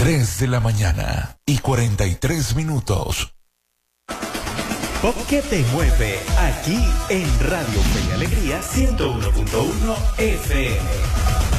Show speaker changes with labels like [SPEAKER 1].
[SPEAKER 1] 3 de la mañana y 43 minutos.
[SPEAKER 2] Pop que te mueve, aquí en Radio Fe y Alegría 101.1 FM.